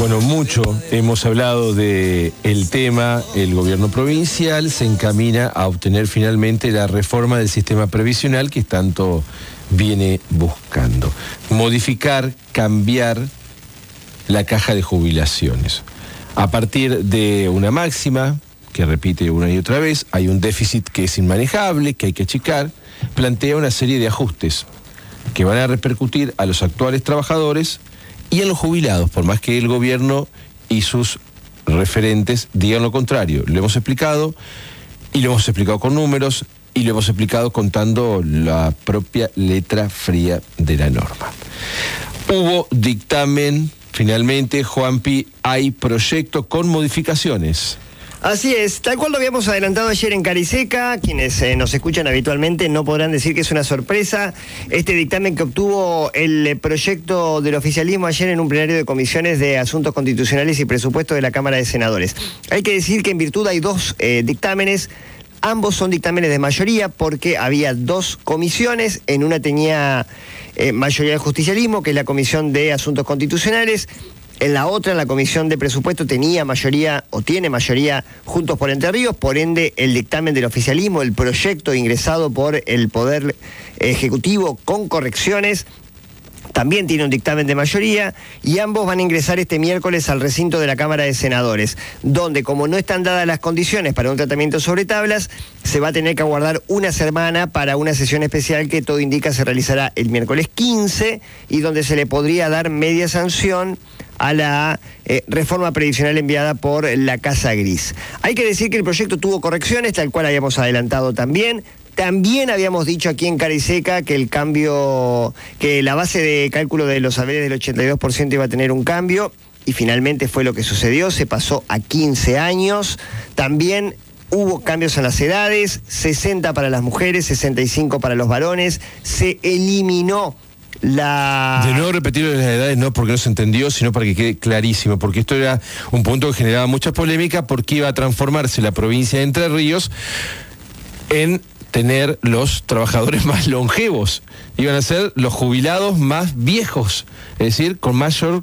Bueno, mucho hemos hablado de el tema. El gobierno provincial se encamina a obtener finalmente la reforma del sistema previsional que tanto viene buscando. Modificar, cambiar la caja de jubilaciones. A partir de una máxima, que repite una y otra vez, hay un déficit que es inmanejable, que hay que achicar, plantea una serie de ajustes que van a repercutir a los actuales trabajadores y en los jubilados, por más que el gobierno y sus referentes digan lo contrario. Lo hemos explicado, y lo hemos explicado con números, y lo hemos explicado contando la propia letra fría de la norma. Hubo dictamen, finalmente, Juanpi, hay proyecto con modificaciones. Así es, tal cual lo habíamos adelantado ayer en Cariseca. Quienes nos escuchan habitualmente no podrán decir que es una sorpresa este dictamen que obtuvo el proyecto del oficialismo ayer en un plenario de comisiones de Asuntos Constitucionales y Presupuesto de la Cámara de Senadores. Hay que decir que en virtud hay dos dictámenes. Ambos son dictámenes de mayoría porque había dos comisiones. En una tenía mayoría de justicialismo, que es la Comisión de Asuntos Constitucionales. En la otra, en la Comisión de Presupuesto, tenía mayoría o tiene mayoría Juntos por Entre Ríos. Por ende, el dictamen del oficialismo, el proyecto ingresado por el Poder Ejecutivo con correcciones, también tiene un dictamen de mayoría, y ambos van a ingresar este miércoles al recinto de la Cámara de Senadores, donde, como no están dadas las condiciones para un tratamiento sobre tablas, se va a tener que aguardar una semana para una sesión especial que todo indica se realizará el miércoles 15 y donde se le podría dar media sanción a la reforma previsional enviada por la Casa Gris. Hay que decir que el proyecto tuvo correcciones, tal cual habíamos adelantado también. También habíamos dicho aquí en Cariseca que el cambio, que la base de cálculo de los saberes del 82% iba a tener un cambio, y finalmente fue lo que sucedió, se pasó a 15 años. También hubo cambios en las edades, 60 para las mujeres, 65 para los varones, se eliminó De nuevo repetir las edades, no porque no se entendió, sino para que quede clarísimo, porque esto era un punto que generaba mucha polémica, porque iba a transformarse la provincia de Entre Ríos en tener los trabajadores más longevos, iban a ser los jubilados más viejos, es decir, con mayor